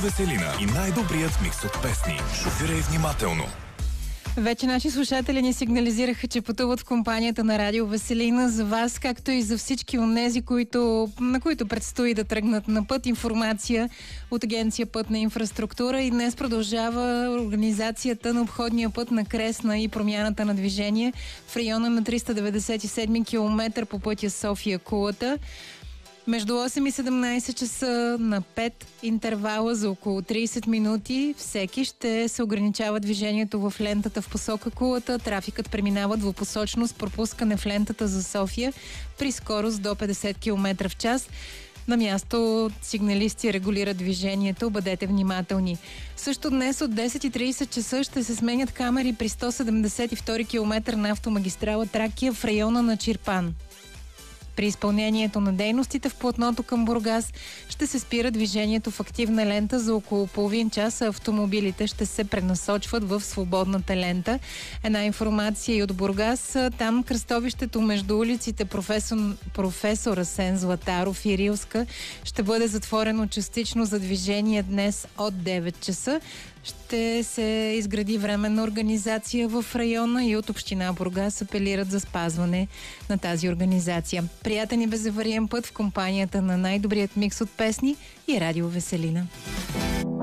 Веселина и най-добрият микс от песни. Шофирай внимателно. Вече наши слушатели ни сигнализираха, че пътуват в компанията на Радио Веселина. За вас, както и за всички онези, на които предстои да тръгнат на път, информация от Агенция Пътна инфраструктура. И днес продължава организацията на обходния път на Кресна и промяната на движение в района на 397 км по пътя София-Кулата. Между 8 и 17 часа на 5 интервала за около 30 минути всеки ще се ограничава движението в лентата в посока Кулата. Трафикът преминава двупосочно с пропускане в лентата за София при скорост до 50 км в час. На място сигналисти регулират движението. Бъдете внимателни. Също днес от 10:30 часа ще се сменят камери при 172 км на автомагистрала Тракия в района на Чирпан. При изпълнението на дейностите в платното към Бургас ще се спира движението в активна лента за около половин час, а автомобилите ще се пренасочват в свободната лента. Една информация и от Бургас. Там кръстовището между улиците професор Асен Златаров и Рилска ще бъде затворено частично за движение днес от 9 часа. Ще се изгради временна организация в района и от община Бургас апелират за спазване на тази организация. Приятен и безавариен път в компанията на най-добрият микс от песни и Радио Веселина.